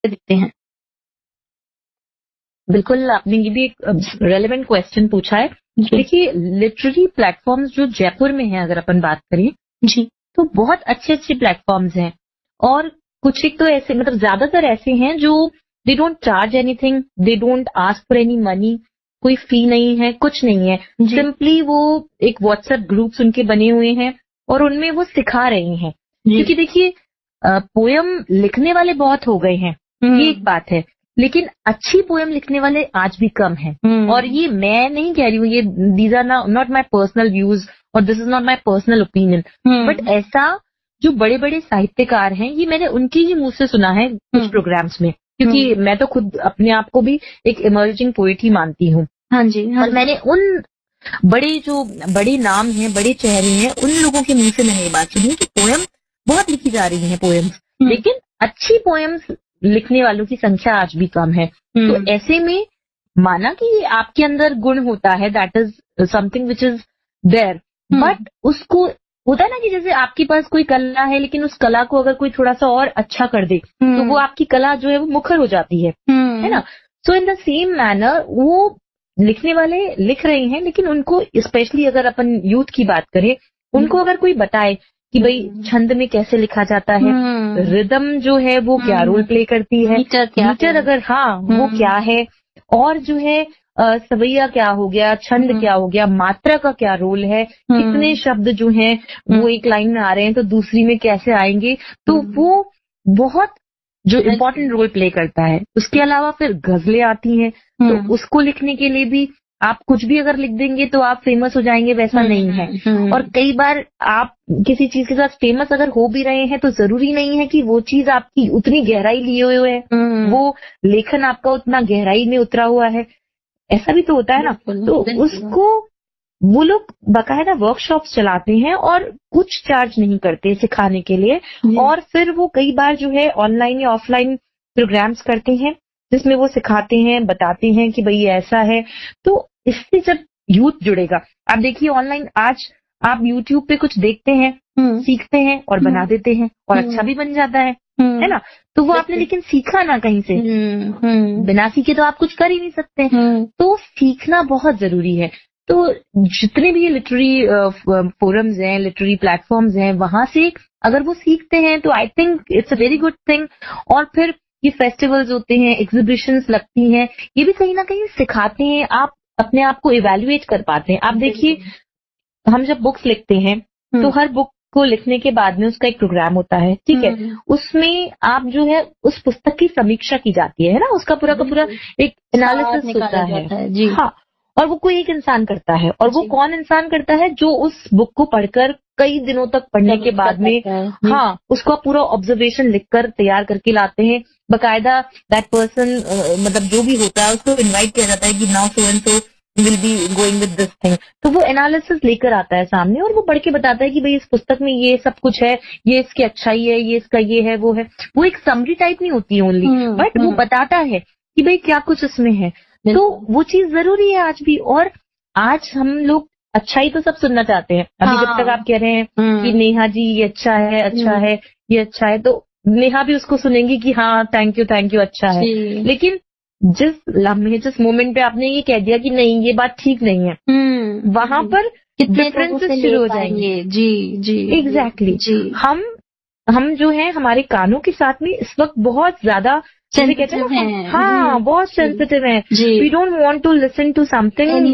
दिखते हैं? बिल्कुल, आपने ये भी एक रेलेवेंट क्वेश्चन पूछा है। देखिए, लिटरेरी प्लेटफॉर्म्स जो जयपुर में है, अगर अपन बात करें जी, तो बहुत अच्छे प्लेटफॉर्म्स हैं, और कुछ एक तो ऐसे, मतलब ज्यादातर ऐसे हैं जो they don't charge anything, they don't ask for any money, कोई फी नहीं है, कुछ नहीं है। सिंपली वो एक व्हाट्सएप ग्रुप्स उनके बने हुए हैं और उनमें वो सिखा रहे हैं। क्योंकि देखिए, पोयम लिखने वाले बहुत हो गए हैं, ये एक बात है, लेकिन अच्छी पोयम लिखने वाले आज भी कम हैं। और ये मैं नहीं कह रही हूँ, ये these are not my personal views और this is not my personal opinion, but ऐसा जो बड़े बड़े साहित्यकार हैं, ये मैंने उनके ही मुंह से सुना है कुछ प्रोग्राम्स में, क्योंकि मैं तो खुद अपने आप को भी एक इमर्जिंग पोएट ही मानती हूँ। हाँ जी, हाँ। और मैंने उन बड़े नाम हैं, बड़े चेहरे हैं, उन लोगों के मुंह से मैंने ये बात सुनी कि पोयम बहुत लिखी जा रही है पोयम्स, लेकिन अच्छी पोयम्स लिखने वालों की संख्या आज भी कम है। तो ऐसे में माना कि आपके अंदर गुण होता है, that is something which is there, but उसको होता है ना कि जैसे आपके पास कोई कला है, लेकिन उस कला को अगर कोई थोड़ा सा और अच्छा कर दे तो वो आपकी कला जो है वो मुखर हो जाती है ना। सो इन द सेम मैनर वो लिखने वाले लिख रहे हैं, लेकिन उनको स्पेशली अगर अपन यूथ की बात करें, उनको अगर कोई बताए कि भाई छंद में कैसे लिखा जाता है, रिदम जो है वो क्या रोल प्ले करती है, मीटर अगर वो क्या है, और जो है सवैया क्या हो गया, छंद क्या हो गया, मात्रा का क्या रोल है, कितने शब्द जो हैं वो एक लाइन में आ रहे हैं तो दूसरी में कैसे आएंगे, तो वो बहुत जो इम्पोर्टेंट रोल प्ले करता है। उसके अलावा फिर गजलें आती हैं, तो उसको लिखने के लिए भी आप कुछ भी अगर लिख देंगे तो आप फेमस हो जाएंगे, वैसा नहीं है। और कई बार आप किसी चीज के साथ फेमस अगर हो भी रहे हैं तो जरूरी नहीं है कि वो चीज आपकी उतनी गहराई लिए हुए है, वो लेखन आपका उतना गहराई में उतरा हुआ है, ऐसा भी तो होता है ना। तो उसको वो लोग बाकायदा वर्कशॉप्स चलाते हैं और कुछ चार्ज नहीं करते सिखाने के लिए, और फिर वो कई बार जो है ऑनलाइन या ऑफलाइन प्रोग्राम्स करते हैं जिसमें वो सिखाते हैं, बताते हैं कि भाई ऐसा है। तो इससे जब यूथ जुड़ेगा, आप देखिए ऑनलाइन आज आप यूट्यूब पे कुछ देखते हैं, सीखते हैं और बना देते हैं, और अच्छा भी बन जाता है ना। तो वो आपने लेकिन सीखा ना कहीं से, बिना सीखे तो आप कुछ कर ही नहीं सकते। तो सीखना बहुत जरूरी है। तो जितने भी लिटरेरी फोरम्स हैं, लिटरेरी प्लेटफॉर्म्स हैं, वहां से अगर वो सीखते हैं तो I think it's a very good thing. और फिर ये फेस्टिवल्स होते हैं, एग्जीबिशंस लगती हैं, ये भी कहीं ना कहीं सिखाते हैं, आप अपने आप को इवेल्युएट कर पाते हैं। आप देखिए, हम जब बुक्स लिखते हैं तो हर बुक को लिखने के बाद में उसका एक प्रोग्राम होता है, ठीक है, उसमें आप जो है उस पुस्तक की समीक्षा की जाती है ना, उसका पूरा का पूरा एक एनालिसिस होता है जी। हाँ, और वो कोई एक इंसान करता है, और वो कौन इंसान करता है, जो उस बुक को पढ़कर कई दिनों तक पढ़ने के बाद में उसका पूरा ऑब्जर्वेशन लिखकर तैयार करके लाते हैं। बकायदा दैट पर्सन मतलब जो भी होता है उसको इन्वाइट किया जाता है कि now so and so will be going with this thing, तो वो एनालिसिस लेकर आता है सामने और वो पढ़ के बताता है कि भाई इस पुस्तक में ये सब कुछ है, ये इसकी अच्छाई है, ये इसका ये है, वो है। वो एक समरी टाइप नहीं होती है ओनली, बट वो बताता है कि भाई क्या कुछ इसमें है। तो वो चीज जरूरी है आज भी। और आज हम लोग अच्छाई तो सब सुनना चाहते हैं। अभी जब तक आप कह रहे हैं कि नेहा जी ये अच्छा है, अच्छा है, ये अच्छा है, तो नेहा भी उसको सुनेंगी कि हाँ थैंक यू अच्छा है। लेकिन जिस लम्हे, जिस मोमेंट पे आपने ये कह दिया कि नहीं ये बात ठीक नहीं है, वहां पर डिफरेंसेस शुरू हो जाएंगे। जी एग्जैक्टली। हम जो है हमारे कानों के साथ में इस वक्त बहुत ज्यादा सेंसिटिव हैं। हाँ, बहुत सेंसिटिव है। We don't want to listen to something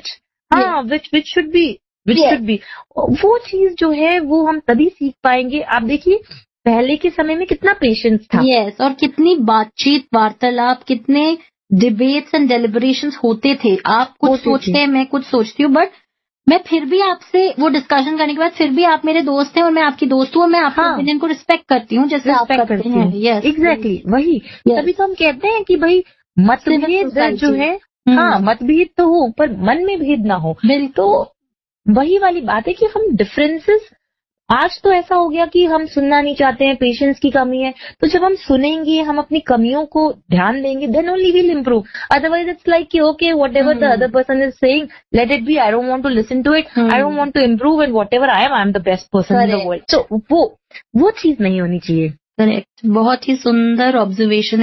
which should be वो चीज जो है वो हम तभी सीख पाएंगे। आप देखिए पहले के समय में कितना पेशेंस था। यस, और कितनी बातचीत, वार्तालाप, कितने डिबेट्स एंड डेलिब्रेशंस होते थे। आप कुछ सोचते हैं, मैं कुछ सोचती हूँ, बट मैं फिर भी आपसे वो डिस्कशन करने के बाद फिर भी आप मेरे दोस्त हैं और मैं आपकी दोस्त हूँ और मैं आपके ओपिनियन को रिस्पेक्ट करती हूँ जैसे आप करते हैं। यस, एग्जैक्टली वही। तभी तो हम कहते हैं कि भाई मतभेद जो है, हाँ मतभेद तो हो पर मन में भेद ना हो। तो वही वाली बात है कि हम डिफरेंसेस, आज तो ऐसा हो गया कि हम सुनना नहीं चाहते हैं, पेशेंस की कमी है। तो जब हम सुनेंगे, हम अपनी कमियों को ध्यान देंगे, then only will improve. Otherwise it's like कि okay whatever the other person is saying, let it be, I don't want to listen to it, I don't want to improve, and whatever I am the best person in the world. तो वो चीज नहीं होनी चाहिए। Correct, बहुत ही सुंदर observation